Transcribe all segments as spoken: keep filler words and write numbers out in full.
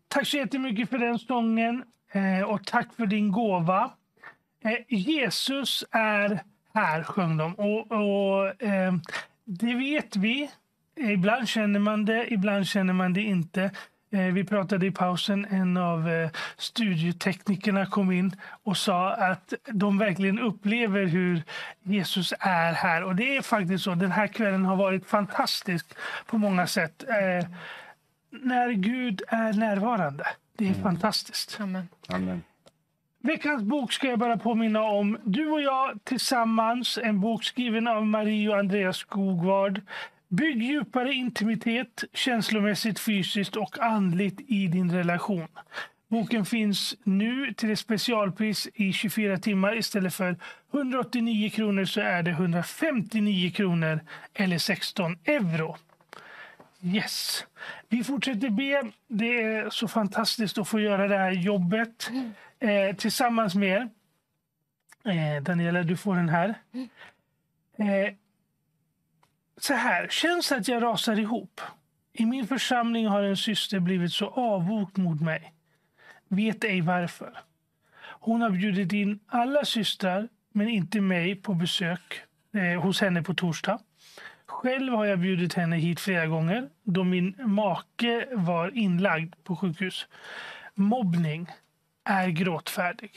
tack så jättemycket för den sången eh, och tack för din gåva. Eh, Jesus är här, sjöng de. Och, och eh, det vet vi. Ibland känner man det, ibland känner man det inte. Eh, vi pratade i pausen, en av eh, studieteknikerna kom in och sa att de verkligen upplever hur Jesus är här. Och det är faktiskt så. Den här kvällen har varit fantastisk på många sätt. Eh, när Gud är närvarande. Det är mm. fantastiskt. Amen. Amen. Veckans bok ska jag bara påminna om. Du och jag tillsammans, en bok skriven av Marie och Andreas Skogvard. Bygg djupare intimitet, känslomässigt, fysiskt och andligt i din relation. Boken finns nu till ett specialpris i tjugofyra timmar. Istället för hundraåttionio kronor så är det hundrafemtionio kronor eller sexton euro. Yes. Vi fortsätter be. Det är så fantastiskt att få göra det här jobbet eh, tillsammans med er. Eh, Daniela, du får den här. Eh, så här, känns att jag rasar ihop. I min församling har en syster blivit så avvokt mot mig. Vet ej varför. Hon har bjudit in alla systrar, men inte mig, på besök eh, hos henne på torsdag. Själv har jag bjudit henne hit flera gånger då min make var inlagd på sjukhus. Mobbning är gråtfärdig.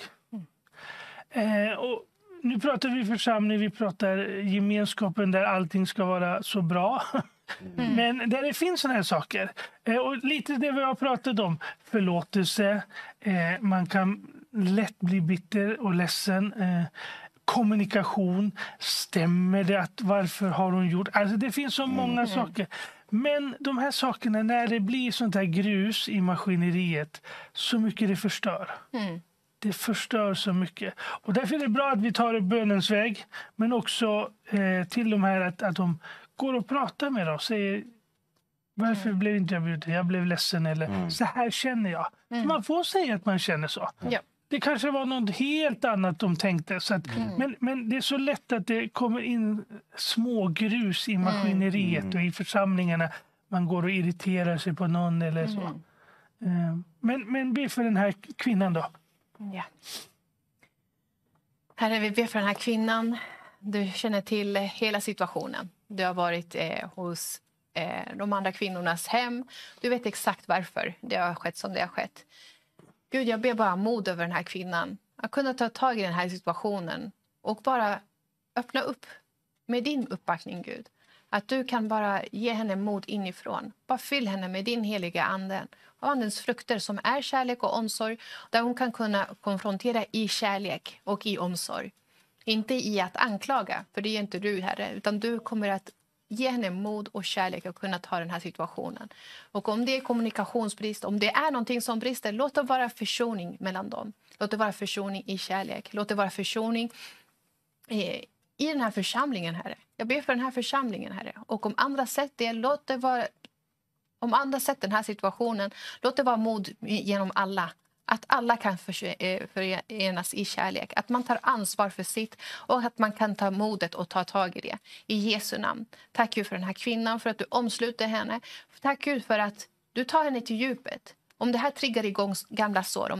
Mm. Eh, och nu pratar vi församling, vi pratar gemenskapen där allting ska vara så bra. Mm. Men där det finns såna här saker. Eh, och lite det vi har pratat om. Förlåtelse. Eh, man kan lätt bli bitter och ledsen. Eh, kommunikation. Stämmer det? Att varför har hon gjort? Alltså det finns så många mm. saker. Men de här sakerna, när det blir sånt här grus i maskineriet, så mycket det förstör. Mm. Det förstör så mycket. Och därför är det bra att vi tar bönens väg. Men också eh, till de här att, att de går och pratar med oss. Säger, varför mm. blev inte jag bjuden? Jag blev ledsen. Eller mm. så här känner jag. Mm. Man får säga att man känner så. Mm. Det kanske var något helt annat de tänkte. Så att, mm. men, men det är så lätt att det kommer in små grus i maskineriet mm. och i församlingarna. Man går och irriterar sig på någon eller så. Mm. Men, men be för den här kvinnan då. Ja. Herre, vi ber för den här kvinnan. Du känner till hela situationen. Du har varit eh, hos eh, de andra kvinnornas hem. Du vet exakt varför det har skett som det har skett. Gud, jag ber bara mod över den här kvinnan. Att kunna ta tag i den här situationen. Och bara öppna upp med din uppbackning, Gud. Att du kan bara ge henne mod inifrån. Bara fyll henne med din heliga ande. Och andens frukter som är kärlek och omsorg. Där hon kan kunna konfrontera i kärlek och i omsorg. Inte i att anklaga, för det är inte du, Herre. Utan du kommer att ge henne mod och kärlek att kunna ta den här situationen. Och om det är kommunikationsbrist, om det är någonting som brister, låt det vara försoning mellan dem. Låt det vara försoning i kärlek. Låt det vara försoning i, i den här församlingen, Herre. Jag ber för den här församlingen, Herre. Och om andra sätt det, låt det vara... Om andra sätt den här situationen, låt det vara mod genom alla. Att alla kan förenas i kärlek. Att man tar ansvar för sitt och att man kan ta modet och ta tag i det. I Jesu namn. Tack Gud för den här kvinnan, för att du omsluter henne. Tack Gud för att du tar henne till djupet. Om det här triggar igång gamla sår, om